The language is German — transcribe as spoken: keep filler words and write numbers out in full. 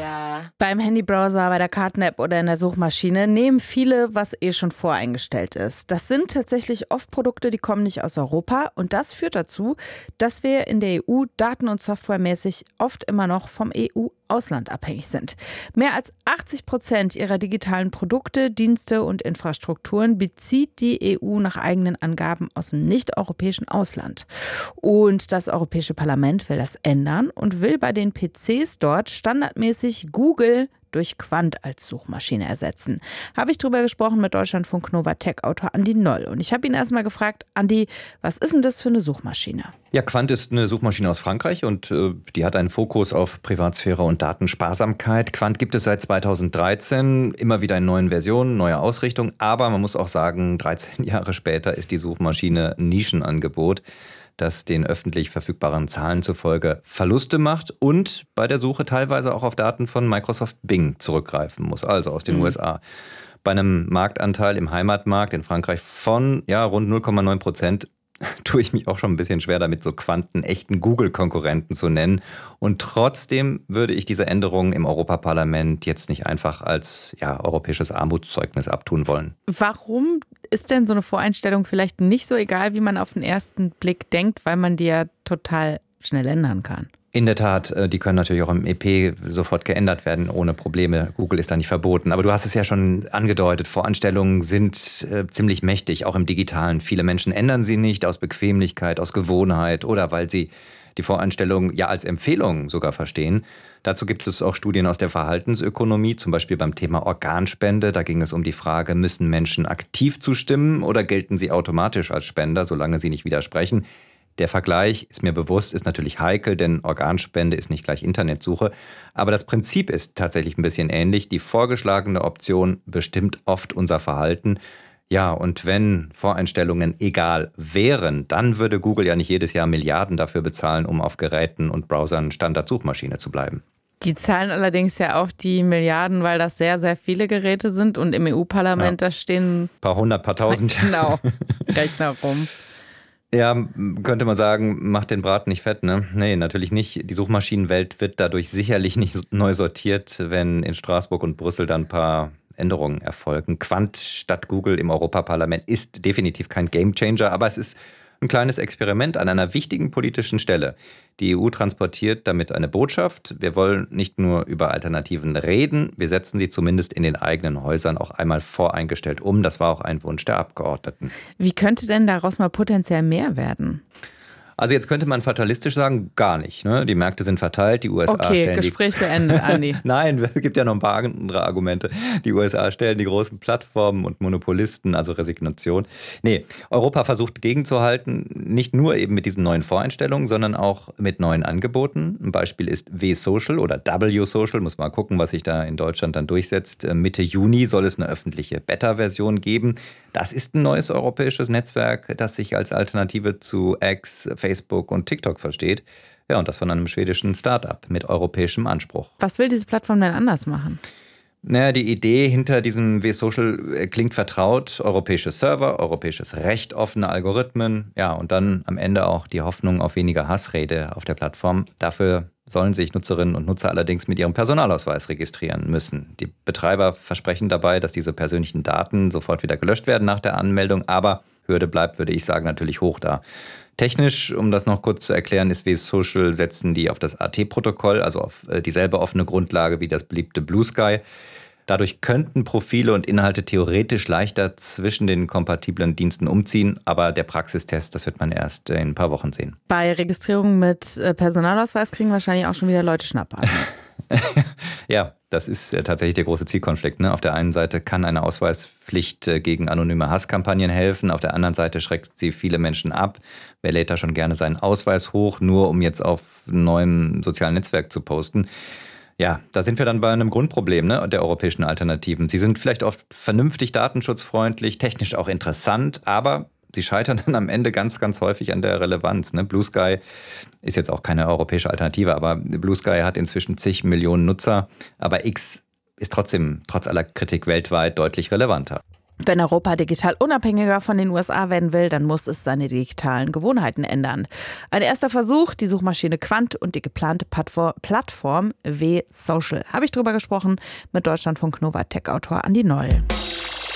Beim Handybrowser, bei der Karten-App oder in der Suchmaschine nehmen viele, was eh schon voreingestellt ist. Das sind tatsächlich oft Produkte, die kommen nicht aus Europa. Und das führt dazu, dass wir in der E U daten- und softwaremäßig oft immer noch vom E U-Ausland abhängig sind. Mehr als achtzig Prozent ihrer digitalen Produkte, Dienste und Infrastrukturen bezieht die E U nach eigenen Angaben aus dem nicht-europäischen Ausland. Und das Europäische Parlament will das ändern und will bei den P Cs dort standardmäßig Google durch Quant als Suchmaschine ersetzen. Habe ich drüber gesprochen mit Deutschlandfunk Nova Tech-Autor Andi Noll. Und ich habe ihn erstmal gefragt, Andi, was ist denn das für eine Suchmaschine? Ja, Quant ist eine Suchmaschine aus Frankreich und äh, die hat einen Fokus auf Privatsphäre und Datensparsamkeit. Quant gibt es seit zweitausenddreizehn, immer wieder in neuen Versionen, neue Ausrichtung. Aber man muss auch sagen, dreizehn Jahre später ist die Suchmaschine ein Nischenangebot, das den öffentlich verfügbaren Zahlen zufolge Verluste macht und bei der Suche teilweise auch auf Daten von Microsoft Bing zurückgreifen muss, also aus den mhm. U S A. Bei einem Marktanteil im Heimatmarkt in Frankreich von ja, rund null Komma neun Prozent tue ich mich auch schon ein bisschen schwer damit, so Quanten echten Google-Konkurrenten zu nennen. Und trotzdem würde ich diese Änderungen im Europaparlament jetzt nicht einfach als ja, europäisches Armutszeugnis abtun wollen. Warum ist denn so eine Voreinstellung vielleicht nicht so egal, wie man auf den ersten Blick denkt, weil man die ja total schnell ändern kann? In der Tat, die können natürlich auch im E P sofort geändert werden, ohne Probleme. Google ist da nicht verboten. Aber du hast es ja schon angedeutet, Voranstellungen sind äh, ziemlich mächtig, auch im Digitalen. Viele Menschen ändern sie nicht aus Bequemlichkeit, aus Gewohnheit oder weil sie die Voreinstellungen ja als Empfehlung sogar verstehen. Dazu gibt es auch Studien aus der Verhaltensökonomie, zum Beispiel beim Thema Organspende. Da ging es um die Frage, müssen Menschen aktiv zustimmen oder gelten sie automatisch als Spender, solange sie nicht widersprechen? Der Vergleich, ist mir bewusst, ist natürlich heikel, denn Organspende ist nicht gleich Internetsuche. Aber das Prinzip ist tatsächlich ein bisschen ähnlich. Die vorgeschlagene Option bestimmt oft unser Verhalten. Ja, und wenn Voreinstellungen egal wären, dann würde Google ja nicht jedes Jahr Milliarden dafür bezahlen, um auf Geräten und Browsern Standardsuchmaschine zu bleiben. Die zahlen allerdings ja auch die Milliarden, weil das sehr, sehr viele Geräte sind. Und im E U-Parlament, ja, da stehen... Ein paar hundert, paar tausend. Genau, Rechner rum. Ja, könnte man sagen, macht den Braten nicht fett, ne? Nee, natürlich nicht. Die Suchmaschinenwelt wird dadurch sicherlich nicht neu sortiert, wenn in Straßburg und Brüssel dann ein paar Änderungen erfolgen. Quant statt Google im Europaparlament ist definitiv kein Gamechanger, aber es ist ein kleines Experiment an einer wichtigen politischen Stelle. Die E U transportiert damit eine Botschaft. Wir wollen nicht nur über Alternativen reden, wir setzen sie zumindest in den eigenen Häusern auch einmal voreingestellt um. Das war auch ein Wunsch der Abgeordneten. Wie könnte denn daraus mal potenziell mehr werden? Also jetzt könnte man fatalistisch sagen, gar nicht. Ne? Die Märkte sind verteilt, die U S A okay, stellen Gespräch die... beendet, Andi. Nein, es gibt ja noch ein paar andere Argumente. Die U S A stellen die großen Plattformen und Monopolisten, also Resignation. Nee, Europa versucht gegenzuhalten, nicht nur eben mit diesen neuen Voreinstellungen, sondern auch mit neuen Angeboten. Ein Beispiel ist W-Social oder W-Social, muss mal gucken, was sich da in Deutschland dann durchsetzt. Mitte Juni soll es eine öffentliche Beta-Version geben. Das ist ein neues europäisches Netzwerk, das sich als Alternative zu X, Facebook und TikTok versteht. Ja, und das von einem schwedischen Start-up mit europäischem Anspruch. Was will diese Plattform denn anders machen? Naja, die Idee hinter diesem W-Social klingt vertraut. Europäische Server, europäisches Recht, offene Algorithmen. Ja, und dann am Ende auch die Hoffnung auf weniger Hassrede auf der Plattform. Dafür sollen sich Nutzerinnen und Nutzer allerdings mit ihrem Personalausweis registrieren müssen. Die Betreiber versprechen dabei, dass diese persönlichen Daten sofort wieder gelöscht werden nach der Anmeldung. Aber Hürde bleibt, würde ich sagen, natürlich hoch da. Technisch, um das noch kurz zu erklären, ist W-Social, setzen die auf das A T-Protokoll, also auf dieselbe offene Grundlage wie das beliebte Blue Sky. Dadurch könnten Profile und Inhalte theoretisch leichter zwischen den kompatiblen Diensten umziehen, aber der Praxistest, das wird man erst in ein paar Wochen sehen. Bei Registrierung mit Personalausweis kriegen wahrscheinlich auch schon wieder Leute Schnappatmung. Ja, das ist tatsächlich der große Zielkonflikt. Ne? Auf der einen Seite kann eine Ausweispflicht gegen anonyme Hasskampagnen helfen, auf der anderen Seite schreckt sie viele Menschen ab. Wer lädt da schon gerne seinen Ausweis hoch, nur um jetzt auf einem neuen sozialen Netzwerk zu posten? Ja, da sind wir dann bei einem Grundproblem, ne, der europäischen Alternativen. Sie sind vielleicht oft vernünftig datenschutzfreundlich, technisch auch interessant, aber sie scheitern dann am Ende ganz, ganz häufig an der Relevanz. Ne? Blue Sky ist jetzt auch keine europäische Alternative, aber Blue Sky hat inzwischen zig Millionen Nutzer, aber X ist trotzdem, trotz aller Kritik weltweit, deutlich relevanter. Wenn Europa digital unabhängiger von den U S A werden will, dann muss es seine digitalen Gewohnheiten ändern. Ein erster Versuch, die Suchmaschine Quant und die geplante Plattform W-Social. Habe ich drüber gesprochen mit Deutschlandfunk Nova Tech-Autor Andi Noll.